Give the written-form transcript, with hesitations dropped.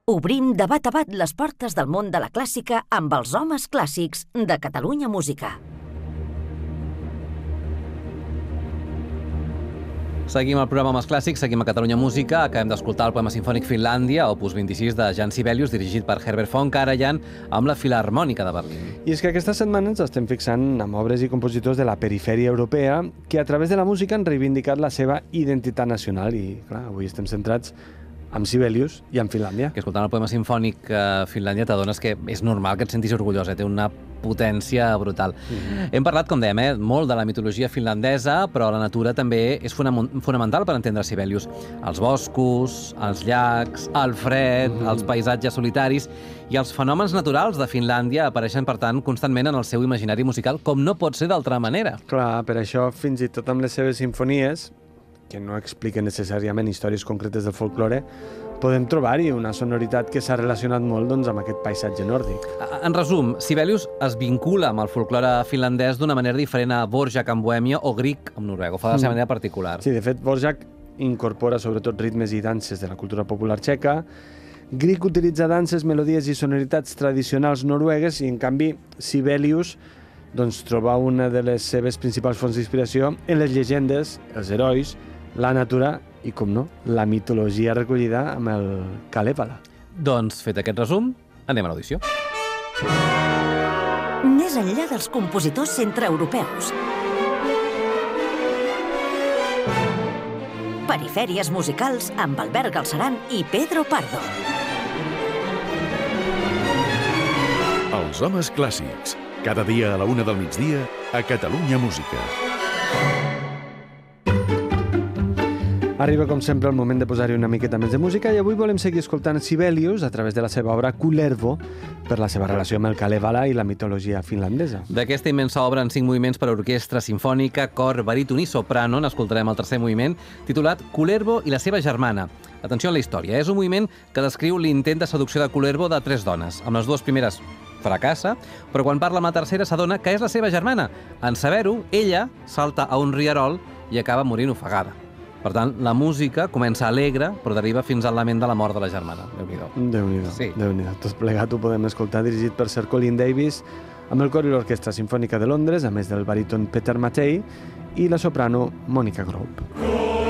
Obrim de bat a bat les portes del món de la clàssica amb els homes clàssics de Catalunya Música. Seguim el programa Homes Clàssics, seguim a Catalunya Música. Acabem d'escoltar el poema sinfònic Finlàndia, opus 26 de Jan Sibelius, dirigit per Herbert von Karajan, amb la Filharmònica de Berlín. I és que aquesta setmana ens estem fixant amb obres i compositors de la perifèria europea que a través de la música han reivindicat la seva identitat nacional i, clar, avui estem centrats amb Sibelius i amb Finlàndia. Que escoltant el poema sinfònic Finlàndia t'adones que és normal que et sentis orgullós, té una potència brutal. Hem parlat, com dèiem, molt de la mitologia finlandesa, però la natura també és fonamental per entendre Sibelius. Els boscos, els llacs, el fred, els paisatges solitaris i els fenòmens naturals de Finlàndia apareixen, per tant, constantment en el seu imaginari musical, com no pot ser d'altra manera. Clar, per això, fins i tot amb les seves sinfonies, que no expliquen necessàriament històries concretes del folklore, podem trobar-hi una sonoritat que s'ha relacionat molt amb aquest paisatge nòrdic. En resum, Sibelius es vincula amb el folklore finlandès d'una manera diferent a Dvořák amb Bohèmia o Grieg amb Noruega. Ho fa de la seva manera particular. Sí, de fet, Dvořák incorpora sobretot ritmes i danses de la cultura popular txeca. Grieg utilitza danses, melodies i sonoritats tradicionals noruegues i, en canvi, Sibelius troba una de les seves principals fonts d'inspiració en les llegendes, els herois, la natura i, com no, la mitologia recollida amb el Kalevala. Doncs, fet aquest resum, anem a l'audició. Més enllà dels compositors centreeuropeus. Perifèries musicals amb Albert Galceran i Pedro Pardo. Els homes clàssics. Cada dia a la 1 del migdia a Catalunya Música. Arriba, com sempre, el moment de posar-hi una miqueta més de música i avui volem seguir escoltant Sibelius a través de la seva obra Kullervo per la seva relació amb el Kalevala i la mitologia finlandesa. D'aquesta immensa obra en 5 moviments per a orquestra sinfònica, cor, baríton i soprano, n'escoltarem el tercer moviment, titulat Kullervo i la seva germana. Atenció a la història. És un moviment que descriu l'intent de seducció de Kullervo de 3 dones. Amb les 2 primeres fracassa, però quan parla amb la tercera s'adona que és la seva germana. En saber-ho, ella salta a un rierol i acaba morint ofegada. Per tant, la música comença alegre, però deriva fins al lament de la mort de la germana. Déu-n'hi-do. Déu-n'hi-do. Sí. Déu-n'hi-do. Tot plegat ho podem escoltar dirigit per Sir Colin Davis amb el cor i l'Orquestra Simfònica de Londres, a més del baríton Peter Mattei i la soprano Monica Grove.